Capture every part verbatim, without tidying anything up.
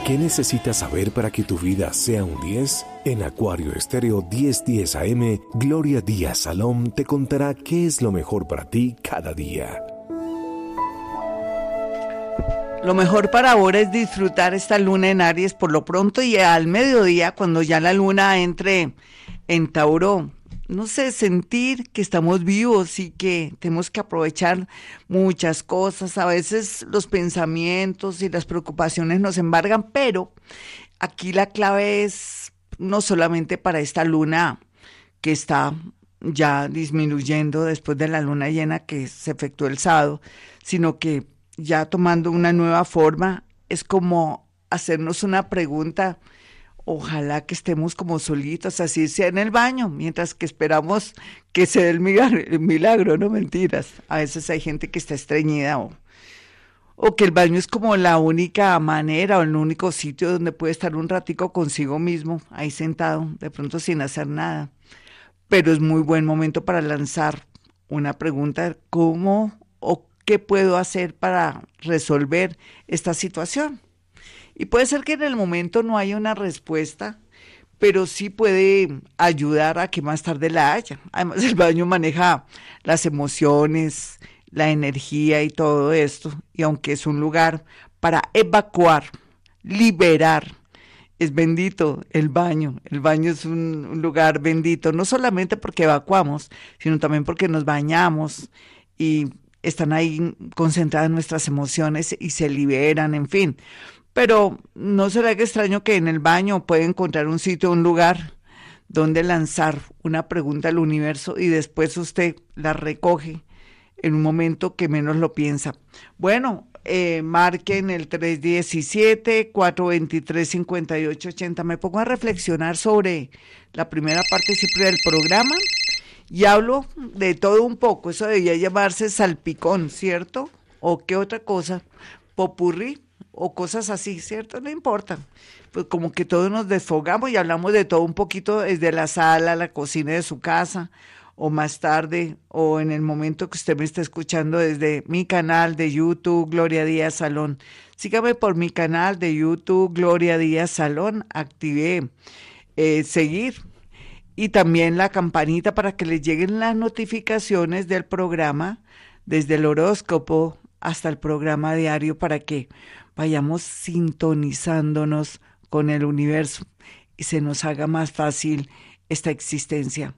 ¿Qué necesitas saber para que tu vida sea un diez? En Acuario Estéreo diez diez A M, Gloria Díaz Salón te contará qué es lo mejor para ti cada día. Lo mejor para ahora es disfrutar esta luna en Aries por lo pronto, y al mediodía, cuando ya la luna entre en Tauro, no sé, sentir que estamos vivos y que tenemos que aprovechar muchas cosas. A veces los pensamientos y las preocupaciones nos embargan, pero aquí la clave es no solamente para esta luna que está ya disminuyendo después de la luna llena que se efectuó el sábado, sino que ya tomando una nueva forma, es como hacernos una pregunta. Ojalá que estemos como solitos, así sea en el baño, mientras que esperamos que se dé el milagro, el milagro, no mentiras. A veces hay gente que está estreñida o, o que el baño es como la única manera o el único sitio donde puede estar un ratico consigo mismo, ahí sentado, de pronto sin hacer nada. Pero es muy buen momento para lanzar una pregunta: ¿cómo o qué puedo hacer para resolver esta situación? Y puede ser que en el momento no haya una respuesta, pero sí puede ayudar a que más tarde la haya. Además, el baño maneja las emociones, la energía y todo esto. Y aunque es un lugar para evacuar, liberar, es bendito el baño. El baño es un, un lugar bendito, no solamente porque evacuamos, sino también porque nos bañamos y están ahí concentradas nuestras emociones y se liberan, en fin. Pero no será que extraño que en el baño puede encontrar un sitio, un lugar donde lanzar una pregunta al universo y después usted la recoge en un momento que menos lo piensa. Bueno, eh, marquen el tres diecisiete, cuatro veintitrés, cincuenta y ocho ochenta. Me pongo a reflexionar sobre la primera parte siempre del programa y hablo de todo un poco. Eso debía llamarse salpicón, ¿cierto? ¿O qué otra cosa? Popurrí o cosas así, ¿cierto? No importa. Pues como que todos nos desfogamos y hablamos de todo un poquito desde la sala, la cocina de su casa, o más tarde, o en el momento que usted me está escuchando desde mi canal de YouTube, Gloria Díaz Salón. Sígame por mi canal de YouTube, Gloria Díaz Salón. Activé eh, seguir y también la campanita para que les lleguen las notificaciones del programa, desde el horóscopo hasta el programa diario, para que vayamos sintonizándonos con el universo y se nos haga más fácil esta existencia.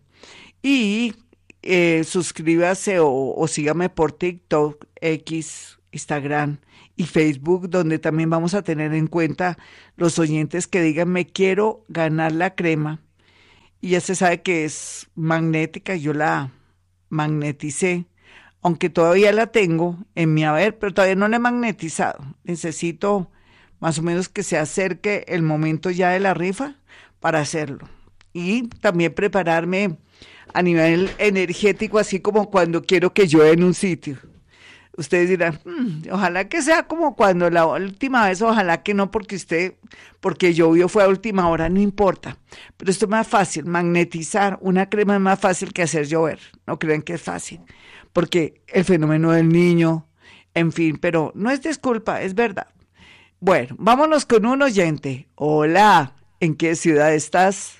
Y eh, suscríbase o, o sígame por TikTok, X, Instagram y Facebook, donde también vamos a tener en cuenta los oyentes que digan: me quiero ganar la crema. Y ya se sabe que es magnética, yo la magneticé, aunque todavía la tengo en mi haber, pero todavía no la he magnetizado. Necesito más o menos que se acerque el momento ya de la rifa para hacerlo. Y también prepararme a nivel energético, así como cuando quiero que llueva en un sitio. Ustedes dirán, mmm, ojalá que sea como cuando la última vez, ojalá que no, porque usted, porque llovió fue a última hora, no importa. Pero esto es más fácil, magnetizar una crema es más fácil que hacer llover. No crean que es fácil, porque el fenómeno del niño, en fin, pero no es disculpa, es verdad. Bueno, vámonos con un oyente. Hola, ¿en qué ciudad estás?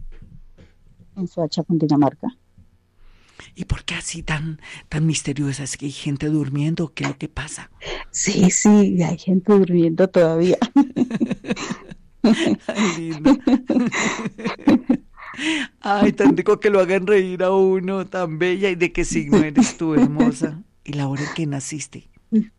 En Soacha, Cundinamarca. ¿Y por qué así tan, tan misteriosa? ¿Es que hay gente durmiendo? ¿Qué es lo que pasa? Sí, sí, hay gente durmiendo todavía. Ay, lindo. Ay, tan rico que lo hagan reír a uno, tan bella. ¿Y de qué signo eres tú, hermosa? ¿Y la hora en que naciste?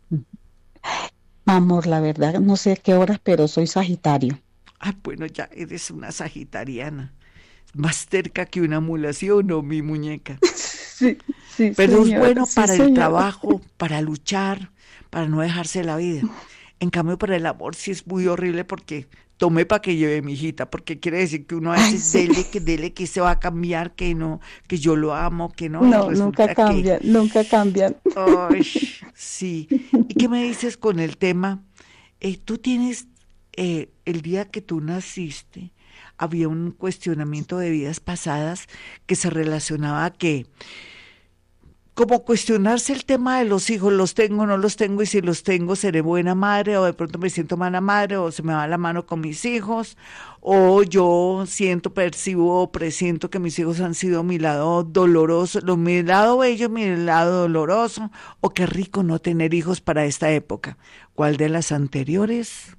Amor, la verdad, no sé a qué horas, pero soy Sagitario. Ay, bueno, ya eres una sagitariana. Más cerca que una mula, ¿sí o no, mi muñeca? Sí, sí, Pero señora, es bueno sí, para el señora. trabajo, para luchar, para no dejarse la vida. En cambio, para el amor sí es muy horrible, porque tomé para que lleve mi hijita, porque quiere decir que uno a Ay, veces sí. dele, que dele, que se va a cambiar, que no, que yo lo amo, que no, y No, nunca resulta que, cambian, nunca cambian. ay, sí. ¿Y qué me dices con el tema? Eh, tú tienes, eh, el día que tú naciste, había un cuestionamiento de vidas pasadas que se relacionaba a que como cuestionarse el tema de los hijos, los tengo, no los tengo, y si los tengo, seré buena madre, o de pronto me siento mala madre, o se me va la mano con mis hijos, o yo siento, percibo, o presiento que mis hijos han sido mi lado doloroso, lo, mi lado bello, mi lado doloroso, o qué rico no tener hijos para esta época. ¿Cuál de las anteriores?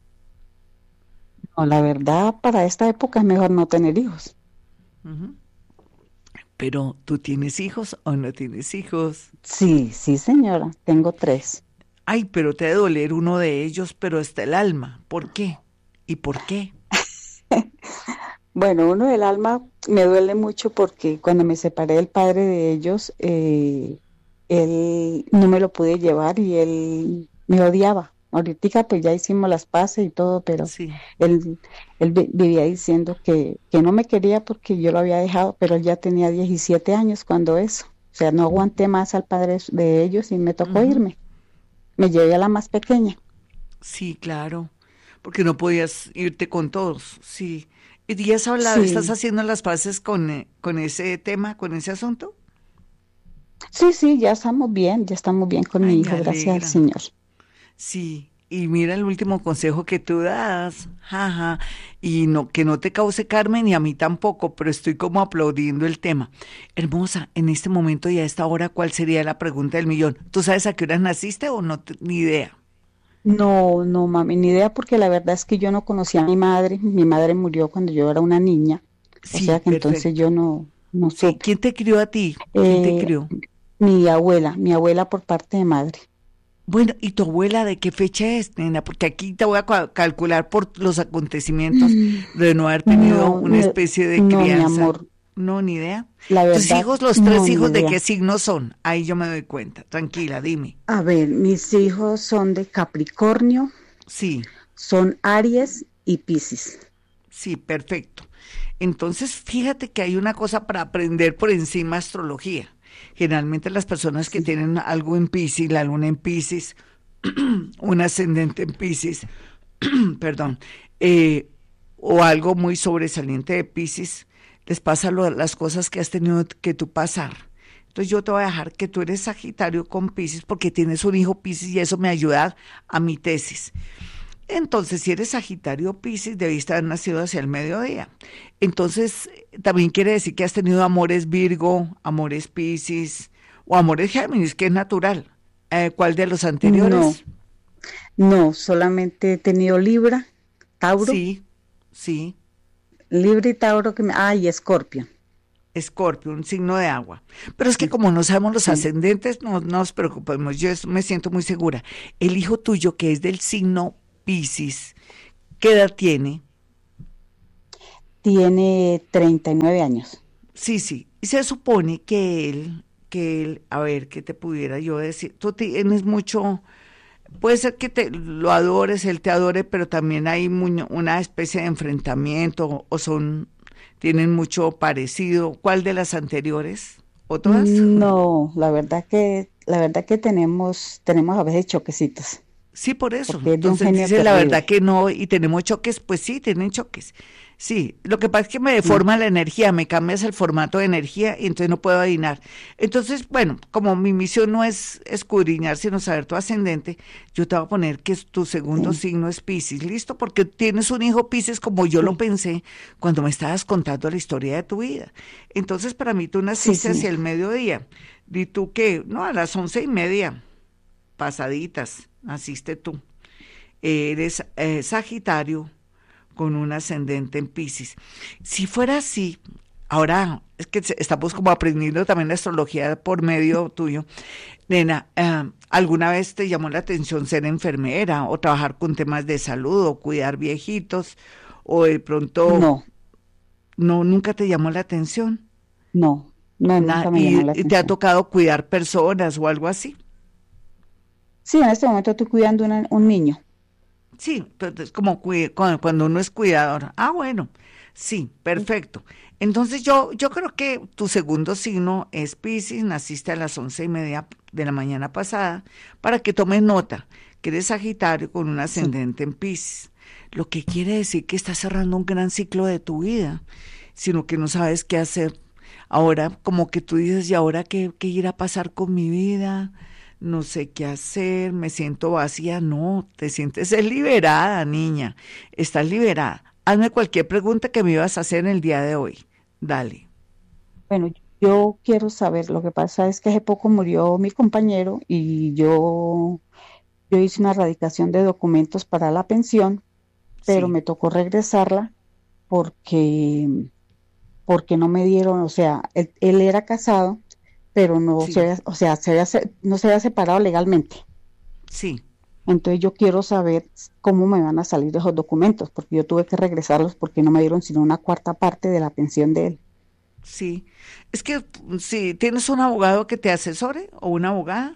No, la verdad, para esta época es mejor no tener hijos. Uh-huh. Pero, ¿tú tienes hijos o no tienes hijos? Sí, sí, señora, tengo tres. Ay, pero te debe doler uno de ellos, pero está el alma. ¿Por qué? ¿Y por qué? Bueno, uno del alma me duele mucho porque cuando me separé del padre de ellos, eh, él no me lo pude llevar y él me odiaba. Ahorita pues ya hicimos las paces y todo, pero Sí. él, él vi- vivía diciendo que, que no me quería porque yo lo había dejado, pero él ya tenía diecisiete años cuando eso. O sea, no aguanté más al padre de ellos y me tocó Ujú. irme. Me llevé a la más pequeña. Sí, claro, porque no podías irte con todos, sí. ¿Y ya has hablado, estás Sí, haciendo las paces con, eh, con ese tema, con ese asunto? sí, sí, ya estamos bien, ya estamos bien con Ay, mi me hijo, gracias al alegra. Señor. Sí, y mira el último consejo que tú das, jaja, y no, que no te cause Carmen ni a mí tampoco, pero estoy como aplaudiendo el tema. Hermosa, en este momento y a esta hora, ¿cuál sería la pregunta del millón? ¿Tú sabes a qué horas naciste o no? te- Ni idea. No, no, mami, ni idea porque la verdad es que yo no conocía a mi madre. Mi madre murió cuando yo era una niña, o Sí, sea que entonces perfecto. yo no, no Sí, supe. ¿quién te crió a ti? ¿Quién te Eh, crió? mi abuela, mi abuela por parte de madre. Bueno, ¿y tu abuela de qué fecha es, nena? Porque aquí te voy a ca- calcular por los acontecimientos Mm, de no haber tenido No, una no, especie de no, mi crianza. amor, No, ni idea. la Tus verdad, hijos, los no, tres ni hijos, ¿de qué idea. signo son? Ahí yo me doy cuenta. Tranquila, dime. A ver, mis hijos son de Capricornio, Sí, son Aries y Piscis. sí, perfecto. Entonces, fíjate que hay una cosa para aprender por encima astrología. Generalmente las personas que Sí, tienen algo en Piscis, la luna en Piscis, un ascendente en Piscis, perdón, eh, o algo muy sobresaliente de Piscis, les pasa lo- las cosas que has tenido que tú pasar. Entonces yo te voy a dejar que tú eres Sagitario con Piscis porque tienes un hijo Piscis y eso me ayuda a mi tesis. Entonces, si eres Sagitario Piscis, debiste haber nacido hacia el mediodía. Entonces, también quiere decir que has tenido amores Virgo, amores Piscis o amores Géminis, que es natural. Eh, ¿cuál de los no, anteriores? no, solamente he tenido Libra, Tauro, Sí, sí. Libra y Tauro que me... Ah, y Escorpio. Escorpio, un signo de agua. Pero es que Sí, como no sabemos los sí. ascendentes, no, no nos preocupemos, yo es- me siento muy segura. El hijo tuyo, que es del signo Piscis, ¿qué edad tiene? Tiene treinta y nueve años. Sí, sí. Y se supone que él, que él, a ver, ¿qué te pudiera yo decir? Tú tienes mucho, puede ser que te lo adores, él te adore, pero también hay muño- una especie de enfrentamiento o son, tienen mucho parecido. ¿Cuál de las anteriores? ¿O todas? No, la verdad que, la verdad que tenemos, tenemos a veces choquecitos, Sí, por eso. porque es de un Entonces genio dice la verdad terrible. que no y tenemos choques, pues sí, tienen choques. Sí, lo que pasa es que me Sí, deforma la energía, me cambias el formato de energía y entonces no puedo adivinar. Entonces, bueno, como mi misión no es escudriñar, sino saber tu ascendente, yo te voy a poner que es- tu segundo sí, signo es Piscis, ¿listo? Porque tienes un hijo Piscis como yo lo sí, pensé cuando me estabas contando la historia de tu vida. Entonces, para mí tú sí, naciste hacia señora. el mediodía. Di tú que, no, a las once y media pasaditas, naciste tú. Eres eh, Sagitario con un ascendente en Piscis. Si fuera así, ahora es que se- estamos como aprendiendo también la astrología por medio tuyo, nena, eh, ¿alguna vez te llamó la atención ser enfermera o trabajar con temas de salud o cuidar viejitos o de pronto No, no, nunca te llamó la atención? no, no, Na- nunca me y, llamó la y te ha atención. tocado cuidar personas o algo así? Sí, en este momento estoy cuidando una- un niño. Sí, pero es como cui- cu- cuando uno es cuidador. Ah, bueno, sí, perfecto. Entonces yo, yo creo que tu segundo signo es Piscis, naciste a las once y media de la mañana pasada, para que tomes nota, que eres Sagitario con un Sí, ascendente en Piscis, lo que quiere decir que estás cerrando un gran ciclo de tu vida, sino que no sabes qué hacer. ahora como que tú dices, ¿y ahora qué, qué irá a pasar con mi vida? No sé qué hacer, me siento vacía. No, te sientes es liberada, niña, estás liberada. Hazme cualquier pregunta que me ibas a hacer en el día de hoy. Dale. Bueno, yo quiero saber, lo que pasa es que hace poco murió mi compañero y yo, yo hice una erradicación de documentos para la pensión, pero Sí, me tocó regresarla porque, porque no me dieron, o sea, él, él era casado, pero no se sí, había, o sea, se había se- no se había separado legalmente. sí. Entonces yo quiero saber cómo me van a salir esos documentos, porque yo tuve que regresarlos porque no me dieron sino una cuarta parte de la pensión de él. Sí, es que si tienes un abogado que te asesore o una abogada,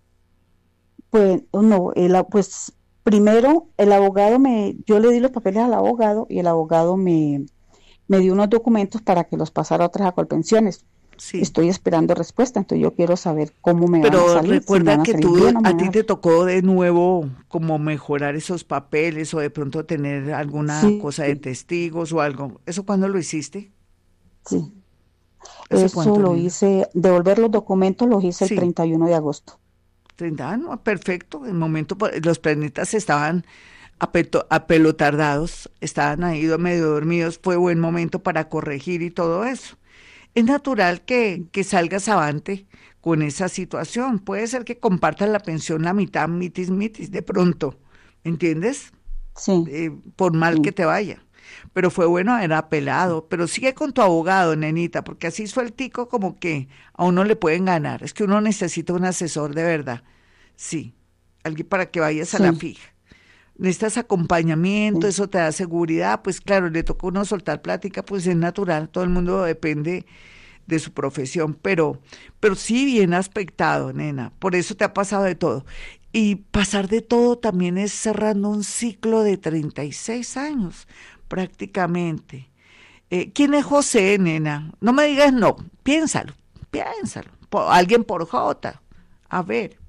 Pues no, el a- pues primero el abogado me, yo le di los papeles al abogado y el abogado me, me dio unos documentos para que los pasara a otras Acolpensiones. sí, Estoy esperando respuesta, entonces yo quiero saber cómo me van a pero salir, si me recuerda van a que salir tú, bien o me a van a ti salir. te tocó de nuevo como mejorar esos papeles o de pronto tener alguna Sí, cosa de testigos o algo. ¿Eso cuándo lo hiciste? sí. ¿Hace Eso cuánto, lo nena? hice, devolver los documentos los hice el Sí, treinta y uno de agosto. treinta, ah, no, perfecto. El momento, pa- los planetas estaban apeto- apelotardados, estaban ahí medio dormidos, fue buen momento para corregir y todo eso. Es natural que, que salgas avante con esa situación. Puede ser que compartas la pensión la mitad, mitis, mitis, de pronto, ¿me entiendes? Sí, Eh, por mal que sí, te vaya. Pero fue bueno haber apelado. Pero sigue con tu abogado, nenita, porque así sueltico como que a uno le pueden ganar. Es que uno necesita un asesor de verdad. Sí, alguien para que vayas a la sí, fija. Necesitas acompañamiento, sí, eso te da seguridad, pues claro, le toca a uno soltar plática, pues es natural, todo el mundo depende de su profesión, pero, pero sí bien aspectado, nena, por eso te ha pasado de todo. Y pasar de todo también es cerrando un ciclo de treinta y seis años, prácticamente. Eh, ¿quién es José, nena? No me digas no, piénsalo, piénsalo. Po- alguien por J. A ver,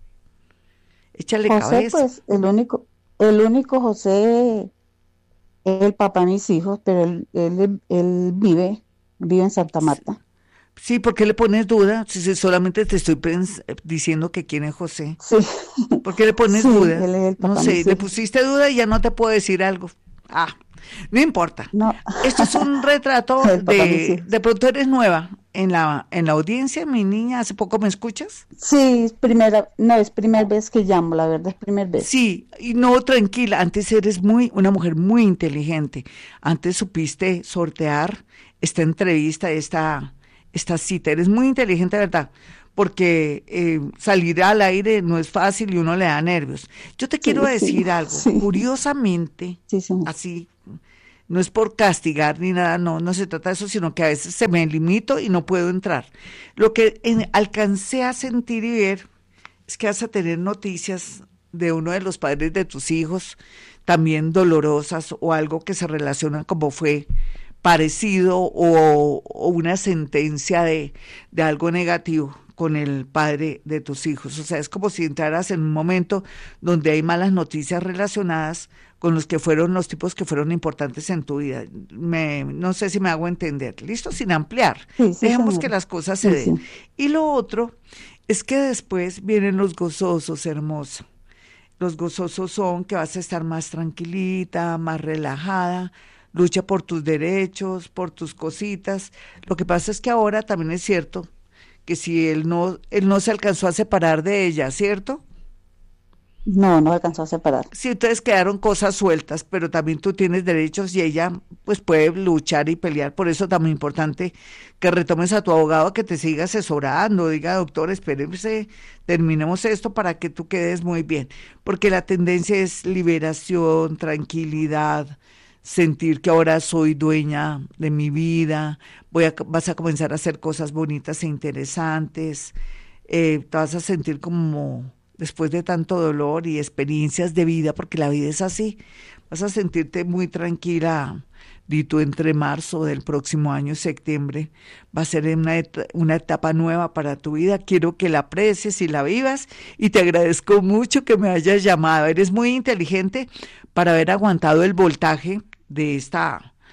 échale José, cabeza. pues el único, el único José es el papá de mis hijos, pero él, él, él vive, vive en Santa Marta. Sí, ¿por qué le pones duda? Si, si solamente te estoy pens- diciendo que quién es José. Sí, ¿Por qué le pones sí, duda? él es el No papá de sé, mis le hijos. pusiste duda y ya no te puedo decir algo. Ah, no importa. No, Esto es un retrato el papá de mis de, hijos. de pronto eres nueva en la, en la audiencia, mi niña, ¿hace poco me escuchas? Sí, es primera, no es primera vez que llamo, la verdad es primera vez. Sí, y no, tranquila, antes eres muy, una mujer muy inteligente. Antes supiste sortear esta entrevista, esta, esta cita. Eres muy inteligente, ¿verdad? Porque eh, salir al aire no es fácil y uno le da nervios. Yo te quiero Sí, sí, decir algo. sí, Curiosamente, sí, señor. así, no es por castigar ni nada, no, no se trata de eso, sino que a veces se me limito y no puedo entrar. Lo que en- alcancé a sentir y ver es que vas a tener noticias de uno de los padres de tus hijos, también dolorosas o algo que se relaciona como fue parecido o, o una sentencia de, de algo negativo con el padre de tus hijos. O sea, es como si entraras en un momento donde hay malas noticias relacionadas con los que fueron los tipos que fueron importantes en tu vida. Me, no sé si me hago entender. Listo, sin ampliar. Sí, sí, Dejemos que señora. las cosas se Sí, den. sí. Y lo otro es que después vienen los gozosos, hermosa. Los gozosos son que vas a estar más tranquilita, más relajada, lucha por tus derechos, por tus cositas. Lo que pasa es que ahora también es cierto que si él no, él no se alcanzó a separar de ella, ¿cierto? No, no alcanzó a separar. Sí, ustedes quedaron cosas sueltas, pero también tú tienes derechos y ella pues puede luchar y pelear. Por eso es tan importante que retomes a tu abogado, que te siga asesorando, diga, doctor, espérese, terminemos esto para que tú quedes muy bien. Porque la tendencia es liberación, tranquilidad, sentir que ahora soy dueña de mi vida, voy a, vas a comenzar a hacer cosas bonitas e interesantes, eh, te vas a sentir como después de tanto dolor y experiencias de vida, porque la vida es así, vas a sentirte muy tranquila, Dito, entre marzo del próximo año y septiembre, va a ser una, et una etapa nueva para tu vida, quiero que la aprecies y la vivas, y te agradezco mucho que me hayas llamado, eres muy inteligente para haber aguantado el voltaje de esta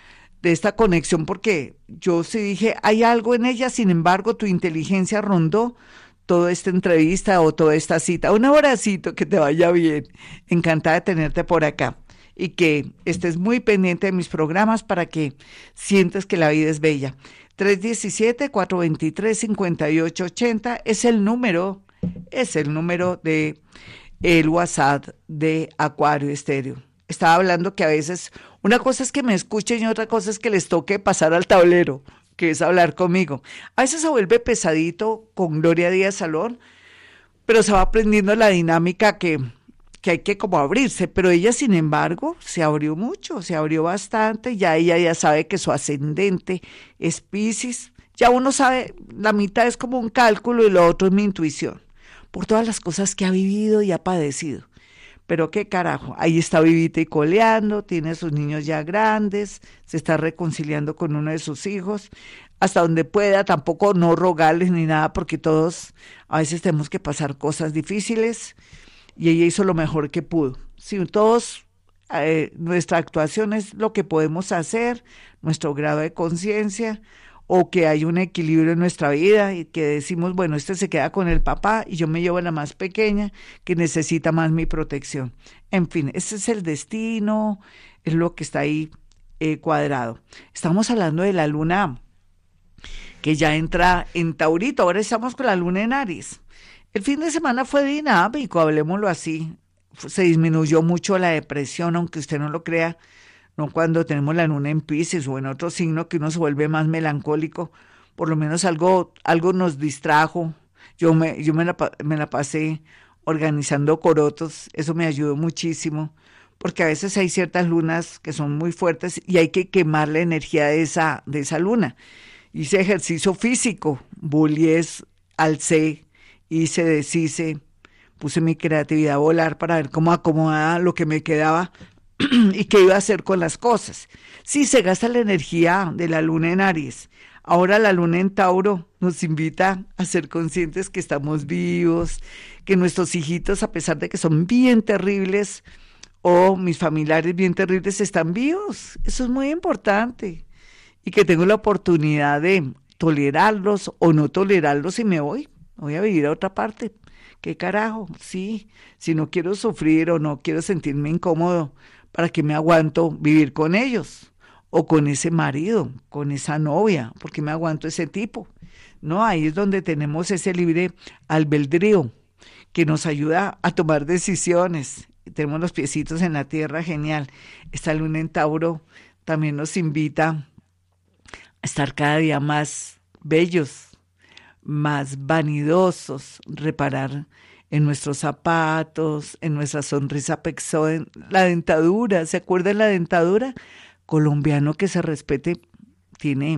de esta conexión, porque yo sí dije, hay algo en ella, sin embargo, tu inteligencia rondó toda esta entrevista o toda esta cita. Un abracito, que te vaya bien. Encantada de tenerte por acá y que estés muy pendiente de mis programas para que sientas que la vida es bella. tres uno siete, cuatro dos tres, cinco ocho ocho cero es el número, es el número de el WhatsApp de Acuario Estéreo. Estaba hablando que a veces una cosa es que me escuchen y otra cosa es que les toque pasar al tablero, que es hablar conmigo. A veces se vuelve pesadito con Gloria Díaz Salón, pero se va aprendiendo la dinámica que, que hay que como abrirse. Pero ella, sin embargo, se abrió mucho, se abrió bastante. Ya ella ya sabe que su ascendente es Piscis. Ya uno sabe, la mitad es como un cálculo y lo otro es mi intuición, por todas las cosas que ha vivido y ha padecido. Pero qué carajo, ahí está vivita y coleando, tiene a sus niños ya grandes, se está reconciliando con uno de sus hijos, hasta donde pueda, tampoco no rogarles ni nada, porque todos a veces tenemos que pasar cosas difíciles, y ella hizo lo mejor que pudo. Si todos, eh, nuestra actuación es lo que podemos hacer, nuestro grado de conciencia, o que hay un equilibrio en nuestra vida y que decimos, bueno, este se queda con el papá y yo me llevo a la más pequeña que necesita más mi protección. En fin, ese es el destino, es lo que está ahí eh, cuadrado. Estamos hablando de la luna que ya entra en Taurito, ahora estamos con la luna en Aries. El fin de semana fue dinámico, hablemoslo así, se disminuyó mucho la depresión, aunque usted no lo crea. No cuando tenemos la luna en Piscis o en otro signo que uno se vuelve más melancólico, por lo menos algo, algo nos distrajo. Yo me, yo me la, me la pasé organizando corotos, eso me ayudó muchísimo, porque a veces hay ciertas lunas que son muy fuertes y hay que quemar la energía de esa, de esa luna. Hice ejercicio físico, bulies, alcé, hice, deshice, puse mi creatividad a volar para ver cómo acomodaba lo que me quedaba y qué iba a hacer con las cosas. Sí, se gasta la energía de la luna en Aries. Ahora la luna en Tauro nos invita a ser conscientes que estamos vivos, que nuestros hijitos, a pesar de que son bien terribles, o mis familiares bien terribles, están vivos. Eso es muy importante. Y que tengo la oportunidad de tolerarlos o no tolerarlos y me voy. Voy a vivir a otra parte. ¿Qué carajo? Sí, si no quiero sufrir o no quiero sentirme incómodo, ¿para qué me aguanto vivir con ellos? O con ese marido, con esa novia, ¿por qué me aguanto ese tipo? No, ahí es donde tenemos ese libre albedrío que nos ayuda a tomar decisiones. Tenemos los piecitos en la tierra, genial. Esta luna en Tauro también nos invita a estar cada día más bellos, más vanidosos, reparar en nuestros zapatos, en nuestra sonrisa pexó, en la dentadura. ¿Se acuerdan la dentadura? Colombiano que se respete tiene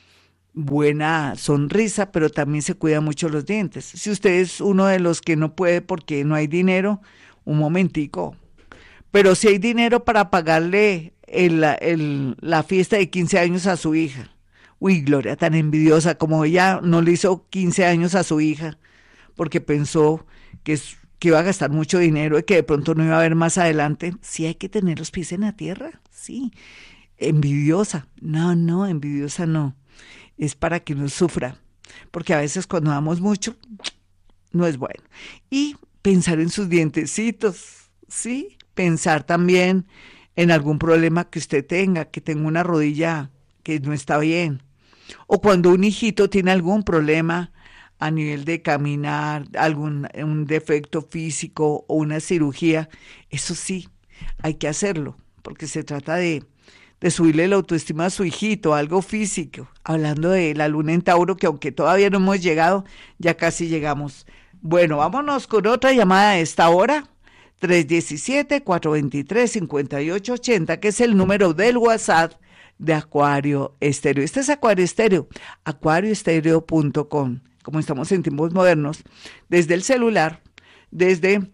buena sonrisa, pero también se cuida mucho los dientes. Si usted es uno de los que no puede porque no hay dinero, un momentico. Pero si hay dinero para pagarle el, el, la fiesta de quince años a su hija. Uy, Gloria, tan envidiosa, como ella no le hizo quince años a su hija, porque pensó que, que iba a gastar mucho dinero y que de pronto no iba a ver más adelante. Sí hay que tener los pies en la tierra, sí. Envidiosa, no, no, envidiosa no. Es para que no sufra, porque a veces cuando damos mucho, no es bueno. Y pensar en sus dientecitos, sí. Pensar también en algún problema que usted tenga, que tenga una rodilla que no está bien. O cuando un hijito tiene algún problema a nivel de caminar, algún un defecto físico o una cirugía, eso sí, hay que hacerlo, porque se trata de, de subirle la autoestima a su hijito, algo físico. Hablando de la luna en Tauro, que aunque todavía no hemos llegado, ya casi llegamos. Bueno, vámonos con otra llamada a esta hora, tres uno siete, cuatro dos tres, cinco ocho ocho cero, que es el número del WhatsApp de Acuario Estéreo. Este es Acuario Estéreo, acuario estéreo punto com. Como estamos en tiempos modernos, desde el celular, desde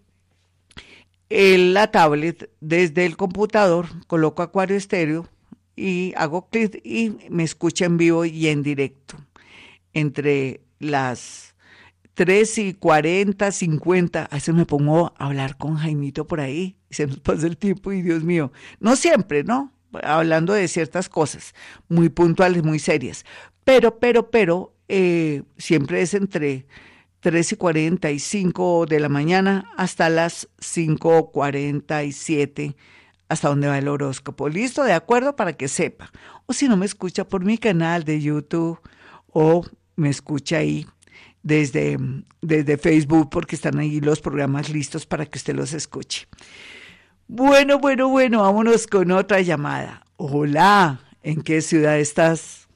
el, la tablet, desde el computador, coloco Acuario Estéreo y hago clic y me escucha en vivo y en directo. Entre las tres y cuarenta, cincuenta, a veces me pongo a hablar con Jaimito por ahí, y se nos pasa el tiempo y Dios mío, no siempre, ¿no? hablando de ciertas cosas muy puntuales, muy serias. Pero, pero, pero, eh, siempre es entre tres y cuarenta y cinco de la mañana hasta las cinco cuarenta y siete, hasta donde va el horóscopo. ¿Listo? ¿De acuerdo? Para que sepa. O si no me escucha por mi canal de YouTube o me escucha ahí desde, desde Facebook, porque están ahí los programas listos para que usted los escuche. Bueno, bueno, bueno, vámonos con otra llamada. Hola, ¿en qué ciudad estás?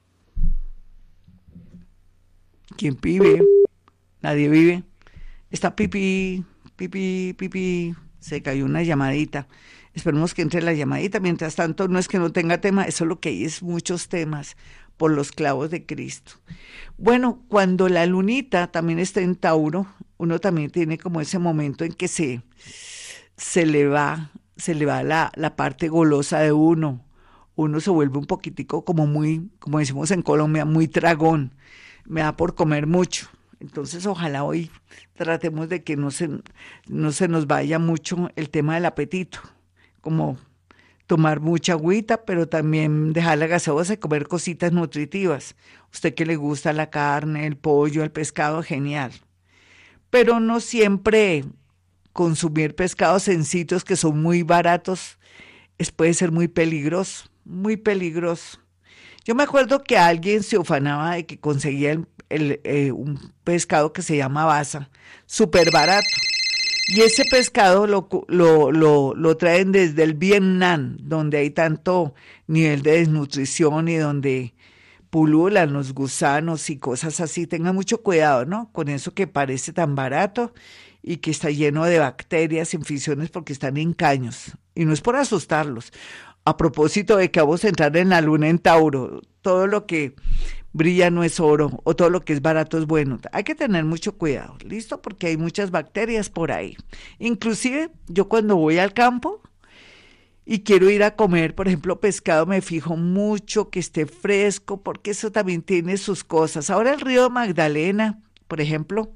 ¿Quién vive? Nadie vive. Está pipi, pipi, pipi. Se cayó una llamadita. Esperemos que entre la llamadita. Mientras tanto, no es que no tenga tema, eso lo que hay es muchos temas por los clavos de Cristo. Bueno, cuando la lunita también está en Tauro, uno también tiene como ese momento en que se... se le va, se le va la, la parte golosa de uno. Uno se vuelve un poquitico como muy, como decimos en Colombia, muy tragón. Me da por comer mucho. Entonces, ojalá hoy tratemos de que no se, no se nos vaya mucho el tema del apetito. Como tomar mucha agüita, pero también dejar la gaseosa y comer cositas nutritivas. Usted que le gusta la carne, el pollo, el pescado, genial. Pero no siempre... consumir pescados en sitios que son muy baratos es, puede ser muy peligroso, muy peligroso. Yo me acuerdo que alguien se ufanaba de que conseguía el, el, eh, un pescado que se llama basa, súper barato. Y ese pescado lo, lo, lo, lo traen desde el Vietnam, donde hay tanto nivel de desnutrición y donde pululan los gusanos y cosas así. Tengan mucho cuidado, ¿no? Con eso que parece tan barato y que está lleno de bacterias, infecciones, porque están en caños. Y no es por asustarlos. A propósito de que vamos a entrar en la luna en Tauro, todo lo que brilla no es oro, o todo lo que es barato es bueno. Hay que tener mucho cuidado, ¿listo? Porque hay muchas bacterias por ahí. Inclusive, yo cuando voy al campo y quiero ir a comer, por ejemplo, pescado, me fijo mucho que esté fresco, porque eso también tiene sus cosas. Ahora el río Magdalena, por ejemplo,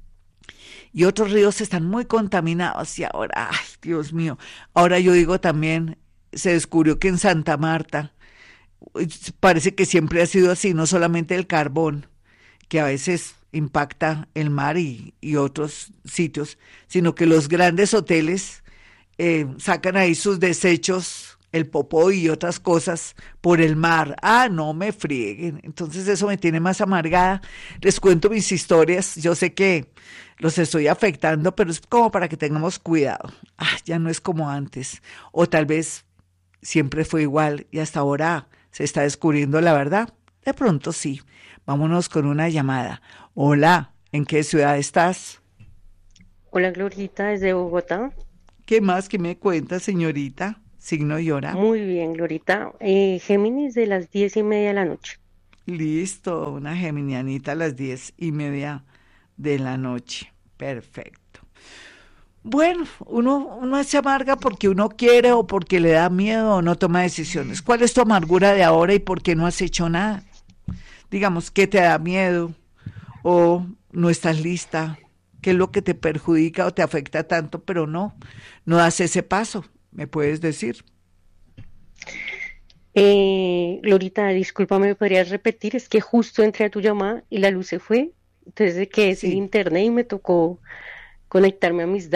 y otros ríos están muy contaminados y ahora, ay, Dios mío, ahora yo digo también, se descubrió que en Santa Marta, parece que siempre ha sido así, no solamente el carbón, que a veces impacta el mar y, y otros sitios, sino que los grandes hoteles eh, sacan ahí sus desechos, el popó y otras cosas por el mar. Ah, no me frieguen. Entonces eso me tiene más amargada. Les cuento mis historias. Yo sé que los estoy afectando, pero es como para que tengamos cuidado. Ah, ya no es como antes. O tal vez siempre fue igual y hasta ahora se está descubriendo la verdad. De pronto sí. Vámonos con una llamada. Hola, ¿en qué ciudad estás? Hola, Glorita, desde Bogotá. ¿Qué más que me cuenta, señorita? Signo y hora. Muy bien, Glorita. Eh, Géminis de las diez y media de la noche. Listo, una geminianita a las diez y media de la noche. Perfecto. Bueno, uno, uno se amarga porque uno quiere o porque le da miedo o no toma decisiones. ¿Cuál es tu amargura de ahora y por qué no has hecho nada? Digamos, ¿qué te da miedo? ¿O no estás lista? ¿Qué es lo que te perjudica o te afecta tanto, pero no, no das ese paso? ¿Me puedes decir? Eh, Glorita, discúlpame, ¿me podrías repetir? Es que justo entré a tu llamada y la luz se fue. Entonces, que es el Sí. internet y me tocó conectarme a mis datos.